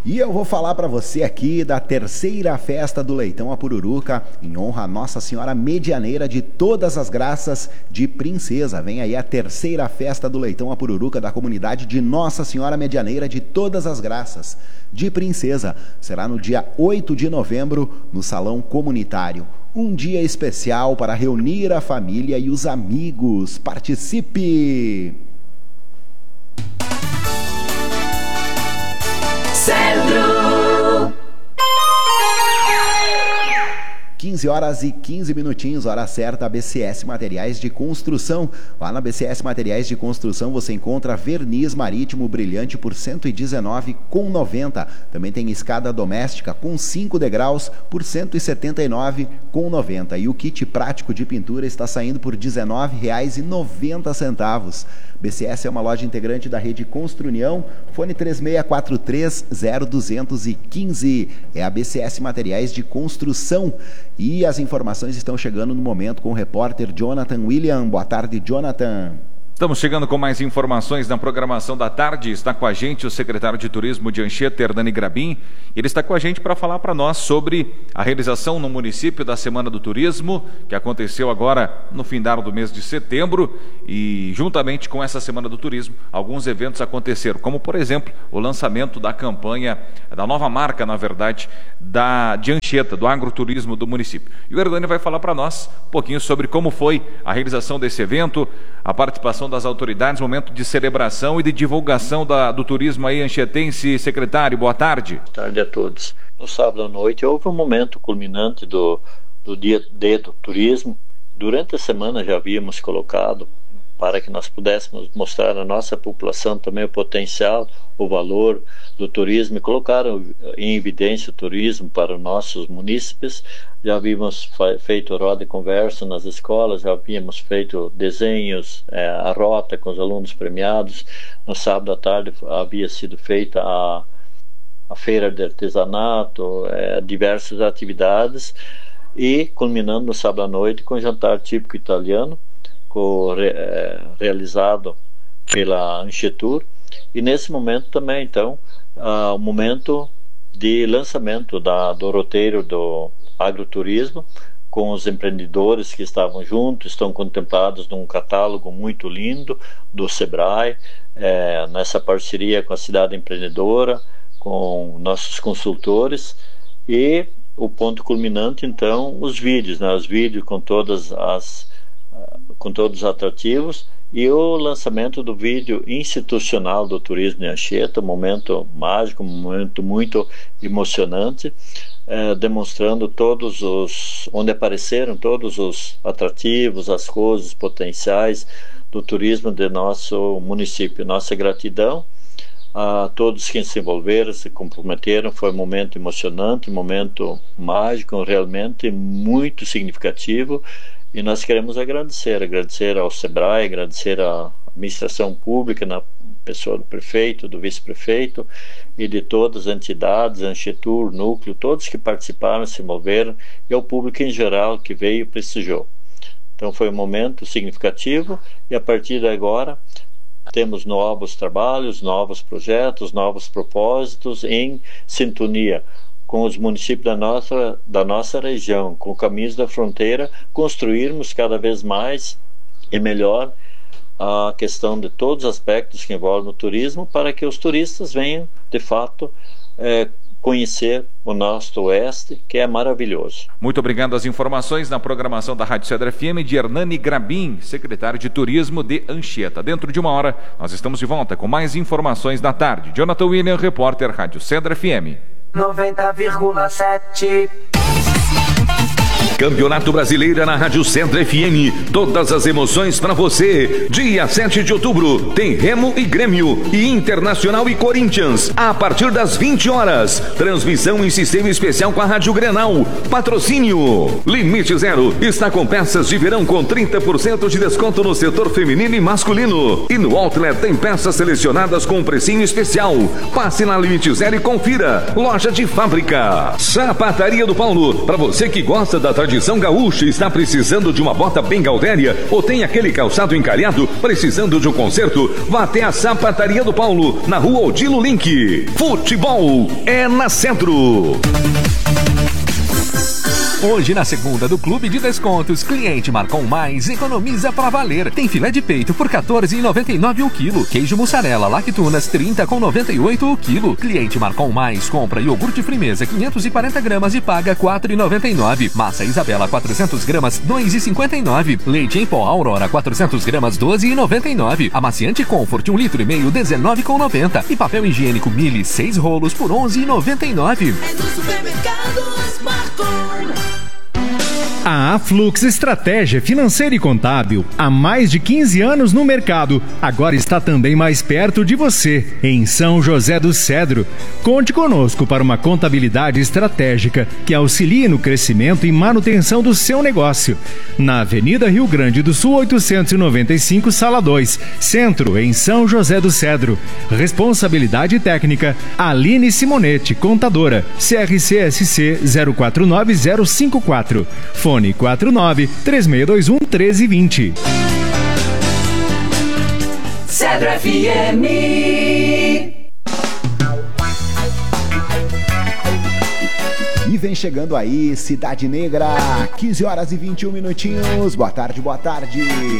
E eu vou falar para você aqui da terceira festa do Leitão a Pururuca, em honra a Nossa Senhora Medianeira de Todas as Graças de Princesa. Vem aí a terceira festa do Leitão a Pururuca da comunidade de Nossa Senhora Medianeira de Todas as Graças de Princesa. Será no dia 8 de novembro, no Salão Comunitário. Um dia especial para reunir a família e os amigos. Participe! Centro! 15 horas e 15 minutinhos, hora certa, BCS Materiais de Construção. Lá na BCS Materiais de Construção você encontra verniz marítimo brilhante por R$ 119,90. Também tem escada doméstica com 5 degraus por R$ 179,90. E o kit prático de pintura está saindo por R$ 19,90. BCS é uma loja integrante da rede Construnião, fone 3643-0215. É a BCS Materiais de Construção. E as informações estão chegando no momento com o repórter Jonathan William. Boa tarde, Jonathan. Estamos chegando com mais informações na programação da tarde. Está com a gente o secretário de Turismo de Anchieta, Hernani Grabin. Ele está com a gente para falar para nós sobre a realização no município da Semana do Turismo, que aconteceu agora no findar do mês de setembro. E juntamente com essa Semana do Turismo, alguns eventos aconteceram, como por exemplo o lançamento da campanha, da nova marca, na verdade, de Anchieta, do agroturismo do município. E o Hernani vai falar para nós um pouquinho sobre como foi a realização desse evento, a participação das autoridades, momento de celebração e de divulgação do turismo aí anchietense. Secretário, boa tarde. Boa tarde a todos. No sábado à noite houve um momento culminante do dia D do turismo. Durante a semana já havíamos colocado para que nós pudéssemos mostrar à nossa população também o potencial, o valor do turismo e colocar em evidência o turismo para os nossos munícipes. Já havíamos feito roda de conversa nas escolas, já havíamos feito desenhos, a rota com os alunos premiados. No sábado à tarde havia sido feita a feira de artesanato, diversas atividades, e culminando no sábado à noite com o jantar típico italiano, realizado pela Anchetur. E nesse momento também, então, o momento de lançamento do roteiro do agroturismo, com os empreendedores que estavam juntos, estão contemplados num catálogo muito lindo do Sebrae, nessa parceria com a Cidade Empreendedora, com nossos consultores, e o ponto culminante, então, os vídeos, né? Os vídeos com todos os atrativos, e o lançamento do vídeo institucional do turismo de Anchieta, um momento mágico, um momento muito emocionante, demonstrando onde apareceram todos os atrativos, as coisas potenciais do turismo de nosso município. Nossa gratidão a todos que se envolveram, se comprometeram. Foi um momento emocionante, um momento mágico, realmente muito significativo. E nós queremos agradecer ao Sebrae, agradecer à administração pública, na pessoa do prefeito, do vice-prefeito e de todas as entidades, Anchetur, Núcleo, todos que participaram, se envolveram, e ao público em geral que veio e prestigiou. Então foi um momento significativo, e a partir de agora temos novos trabalhos, novos projetos, novos propósitos em sintonia com os municípios da nossa região, com caminhos da fronteira, construirmos cada vez mais e melhor a questão de todos os aspectos que envolvem o turismo, para que os turistas venham, de fato, conhecer o nosso oeste, que é maravilhoso. Muito obrigado às informações na programação da Rádio Cedro FM de Hernani Grabin, secretário de Turismo de Anchieta. Dentro de uma hora, nós estamos de volta com mais informações da tarde. Jonathan William, repórter Rádio Cedro FM. 90,7. Campeonato Brasileiro na Rádio Centro FM. Todas as emoções para você. Dia 7 de outubro tem Remo e Grêmio, e Internacional e Corinthians, a partir das 20 horas. Transmissão em sistema especial com a Rádio Grenal. Patrocínio Limite Zero está com peças de verão com 30% de desconto no setor feminino e masculino. E no Outlet tem peças selecionadas com um precinho especial. Passe na Limite Zero e confira. Loja de fábrica. Sapataria do Paulo. Para você que gosta da tradição gaúcha, está precisando de uma bota bem Galdéria ou tem aquele calçado encalhado precisando de um conserto? Vá até a Sapataria do Paulo, na rua Odilo Link. Futebol é na Centro. Hoje, na segunda do Clube de Descontos, cliente Marcon Mais economiza pra valer. Tem filé de peito por R$ 14,99 o quilo. Queijo mussarela Lactunas, R$ 30,98 o quilo. Cliente Marcon Mais compra iogurte Frimeza 540 gramas e paga R$ 4,99. Massa Isabela 400 gramas, R$ 2,59. Leite em pó Aurora 400 gramas, R$ 12,99. Amaciante Comfort 1,5 litro, R$ 19,90. E papel higiênico Mili 6 rolos por R$ 11,99. É no Supermercados Marcon. A Aflux Estratégia Financeira e Contábil, há mais de 15 anos no mercado, agora está também mais perto de você, em São José do Cedro. Conte conosco para uma contabilidade estratégica que auxilie no crescimento e manutenção do seu negócio. Na Avenida Rio Grande do Sul, 895, Sala 2, Centro, em São José do Cedro. Responsabilidade técnica, Aline Simonetti, contadora, CRCSC 049054. Fone 49-3621-1320. Cedro FM. E vem chegando aí, Cidade Negra, 15 horas e 21 minutinhos. Boa tarde, boa tarde.